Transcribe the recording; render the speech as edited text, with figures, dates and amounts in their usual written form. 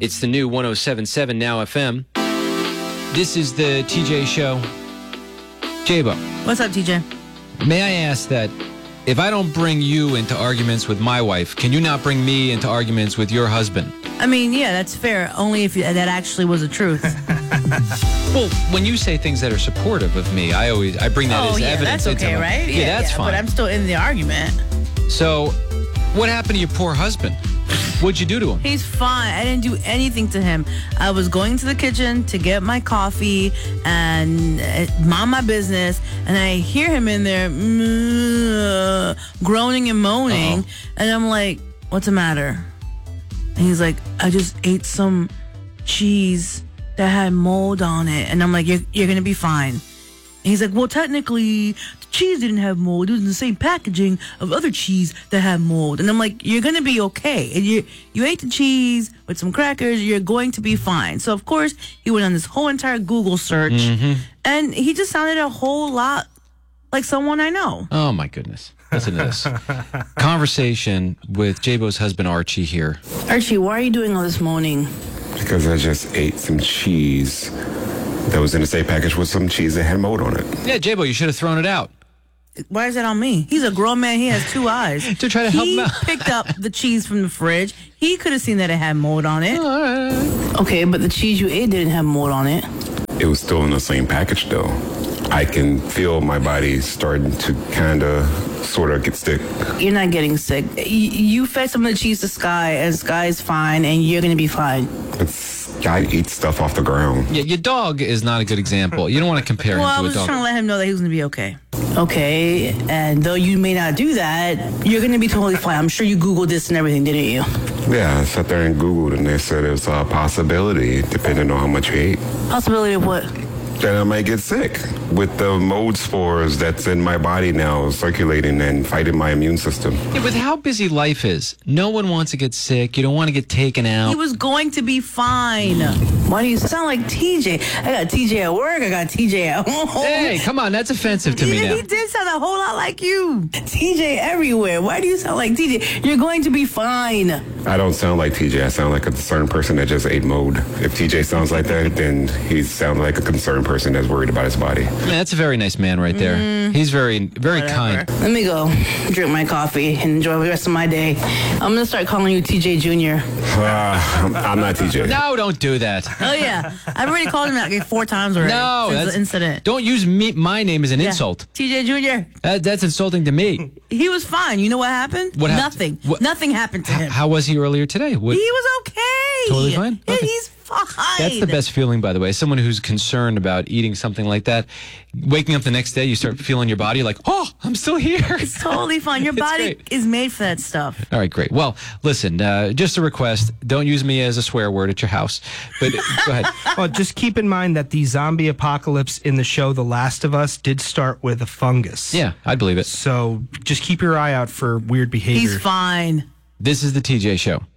It's the new 107.7 Now FM. This is the TJ Show. J-Bo. What's up, TJ? May I ask that if I don't bring you into arguments with my wife, can you not bring me into arguments with your husband? I mean, yeah, that's fair. Only if that actually was the truth. Well, when you say things that are supportive of me, I bring that as evidence. That's okay, into right? Yeah, that's fine. But I'm still in the argument. So, what happened to your poor husband? What'd you do to him? He's fine. I didn't do anything to him. I was going to the kitchen to get my coffee and mind my business, and I hear him in there groaning and moaning, and I'm like, what's the matter? And he's like, I just ate some cheese that had mold on it. And I'm like, you're going to be fine. And he's like, well, technically, the cheese didn't have mold. It was in the same packaging of other cheese that had mold. And I'm like, you're going to be okay. And you ate the cheese with some crackers. You're going to be fine. So, of course, he went on this whole entire Google search. And he just sounded a whole lot like someone I know. Oh, my goodness. Listen to this. Conversation with J-Bo's husband, Archie, here. Archie, why are you doing all this moaning? Because I just ate some cheese that was in the same package with some cheese that had mold on it. Yeah, J-Bo, you should have thrown it out. Why is that on me? He's a grown man. He has 2 eyes. To try to help him out. He picked up the cheese from the fridge. He could have seen that it had mold on it. All right. Okay, but the cheese you ate didn't have mold on it. It was still in the same package, though. I can feel my body starting to kind of, sort of get sick. You're not getting sick. You fed some of the cheese to Sky, and Sky is fine, and you're going to be fine. But Guy eats stuff off the ground. Yeah, your dog is not a good example. You don't want to compare him to a dog. Well, I was trying to let him know that he was going to be okay. Okay, and though you may not do that, you're going to be totally fine. I'm sure you Googled this and everything, didn't you? Yeah, I sat there and Googled, and they said it was a possibility, depending on how much you ate. Possibility of what? That I might get sick with the mold spores that's in my body now circulating and fighting my immune system. Yeah, with how busy life is, no one wants to get sick. You don't want to get taken out. He was going to be fine. Why do you sound like TJ? I got TJ at work. I got TJ at home. Hey, come on. That's offensive to me now. He did sound a whole lot like you. TJ everywhere. Why do you sound like TJ? You're going to be fine. I don't sound like TJ. I sound like a concerned person that just ate mold. If TJ sounds like that, then he sounds like a concerned person that's worried about his body. Man, that's a very nice man right there. He's very, very kind. Let me go drink my coffee and enjoy the rest of my day. I'm going to start calling you TJ Jr. I'm not TJ. No, don't do that. Oh, yeah. I've already called him like 4 times already since the incident. Don't use my name as an insult. TJ Jr. That's insulting to me. He was fine. You know what happened? What happened? Nothing. Nothing happened to him. How was he earlier today? He was okay. Totally fine? Yeah, Okay. he's fine. That's the best feeling, by the way. Someone who's concerned about eating something like that, waking up the next day, you start feeling your body like, oh, I'm still here. It's totally fine. Your body great. is made for that stuff. All right, great. Well, listen, just a request. Don't use me as a swear word at your house. But go ahead. Well, just keep in mind that the zombie apocalypse in the show The Last of Us did start with a fungus. Yeah, I believe it. So just keep your eye out for weird behavior. He's fine. This is the TJ Show.